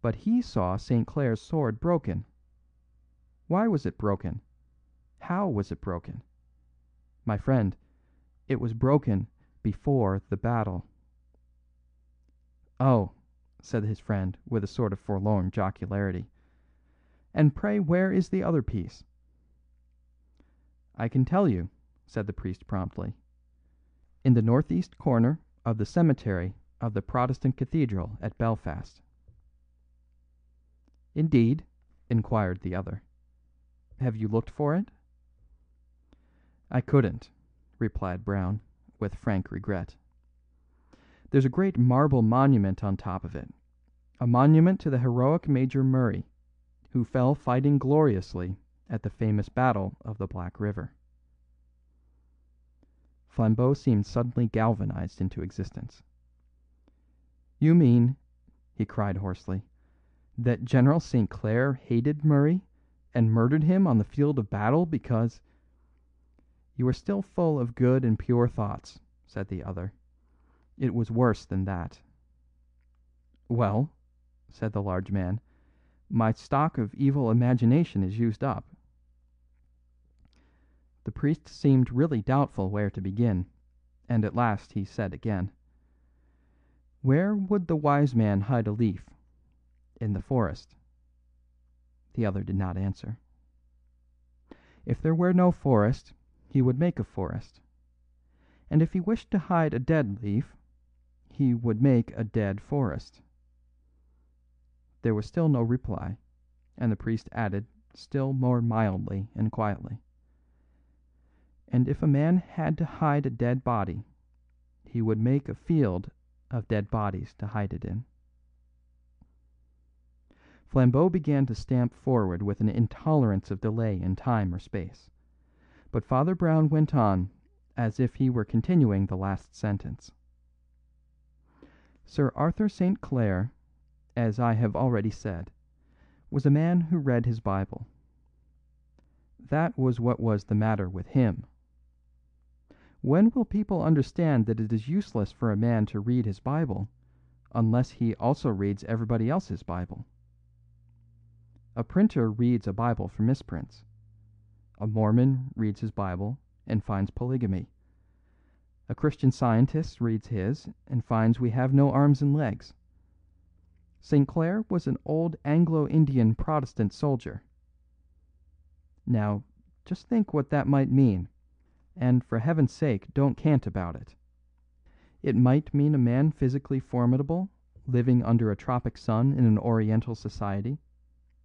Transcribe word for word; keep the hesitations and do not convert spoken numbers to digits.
but he saw Saint Clare's sword broken. Why was it broken? How was it broken? My friend, it was broken before the battle." "Oh," said his friend with a sort of forlorn jocularity, "and pray where is the other piece?" "I can tell you," said the priest promptly. "In the northeast corner of the cemetery of the Protestant cathedral at Belfast." "Indeed?" inquired the other. "Have you looked for it?" "I couldn't," replied Brown, with frank regret. "There's a great marble monument on top of it, a monument to the heroic Major Murray, who fell fighting gloriously at the famous battle of the Black River." Flambeau seemed suddenly galvanized into existence. "You mean," he cried hoarsely, "that General Saint Clare hated Murray and murdered him on the field of battle because—" "You are still full of good and pure thoughts," said the other. "It was worse than that." "Well," said the large man, "my stock of evil imagination is used up." The priest seemed really doubtful where to begin, and at last he said again: "Where would the wise man hide a leaf? In the forest." The other did not answer. "If there were no forest, he would make a forest. And if he wished to hide a dead leaf, he would make a dead forest." There was still no reply, and the priest added still more mildly and quietly: "And if a man had to hide a dead body, he would make a field of dead bodies to hide it in." Flambeau began to stamp forward with an intolerance of delay in time or space; but Father Brown went on as if he were continuing the last sentence. "Sir Arthur Saint Clare, as I have already said, was a man who read his Bible. That was what was the matter with him. When will people understand that it is useless for a man to read his Bible unless he also reads everybody else's Bible? A printer reads a Bible for misprints. A Mormon reads his Bible and finds polygamy. A Christian Scientist reads his and finds we have no arms and legs. Saint Clare was an old Anglo-Indian Protestant soldier. Now, just think what that might mean, and for heaven's sake don't cant about it. It might mean a man physically formidable, living under a tropic sun in an Oriental society,